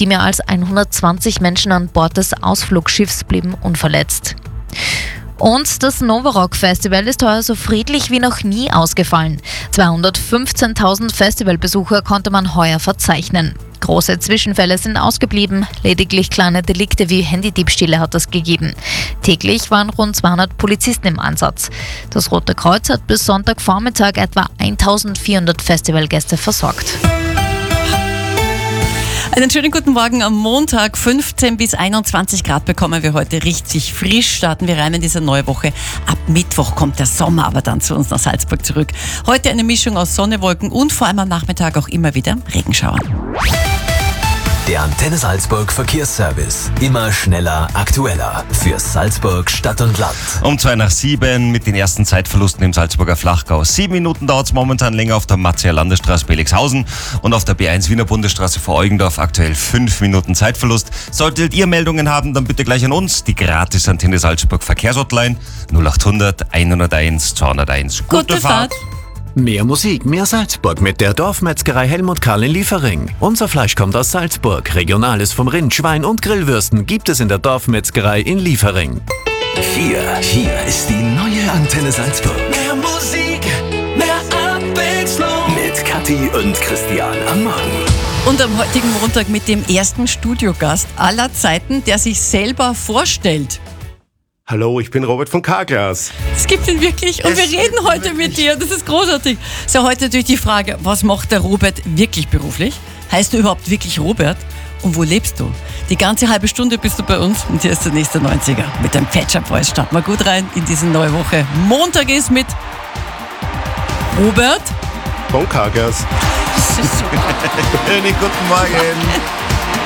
Die mehr als 120 Menschen an Bord des Ausflugsschiffs blieben unverletzt. Und das Novarock Festival ist heuer so friedlich wie noch nie ausgefallen. 215.000 Festivalbesucher konnte man heuer verzeichnen. Große Zwischenfälle sind ausgeblieben, lediglich kleine Delikte wie Handydiebstähle hat es gegeben. Täglich waren rund 200 Polizisten im Einsatz. Das Rote Kreuz hat bis Sonntagvormittag etwa 1.400 Festivalgäste versorgt. Einen schönen guten Morgen am Montag. 15 bis 21 Grad bekommen wir heute richtig frisch. Starten wir rein in diese neue Woche. Ab Mittwoch kommt der Sommer aber dann zu uns nach Salzburg zurück. Heute eine Mischung aus Sonne, Wolken und vor allem am Nachmittag auch immer wieder Regenschauer. Der Antenne Salzburg Verkehrsservice. Immer schneller, aktueller. Für Salzburg, Stadt und Land. Um 6:02 mit den ersten Zeitverlusten im Salzburger Flachgau. 7 Minuten dauert es momentan länger auf der Matzier Landesstraße Belixhausen und auf der B1 Wiener Bundesstraße vor Eugendorf aktuell 5 Minuten Zeitverlust. Solltet ihr Meldungen haben, dann bitte gleich an uns. Die gratis Antenne Salzburg Verkehrshotline 0800 101 201. Gute Fahrt! Mehr Musik, mehr Salzburg mit der Dorfmetzgerei Helmut Karl in Liefering. Unser Fleisch kommt aus Salzburg. Regionales vom Rind, Schwein und Grillwürsten gibt es in der Dorfmetzgerei in Liefering. Hier ist die neue Antenne Salzburg. Mehr Musik, mehr Abwechslung. Mit Kathi und Christian am Morgen. Und am heutigen Montag mit dem ersten Studiogast aller Zeiten, der sich selber vorstellt. Hallo, ich bin Robert von Carglass. Es gibt ihn wirklich und wir reden heute mit dir. Das ist großartig. So, heute natürlich die Frage, was macht der Robert wirklich beruflich? Heißt du überhaupt wirklich Robert? Und wo lebst du? Die ganze halbe Stunde bist du bei uns und hier ist der nächste 90er. Mit dem Pet Shop Boys starten wir gut rein in diese neue Woche. Montag ist mit Robert Von Carglass. Das ist super. Guten Morgen.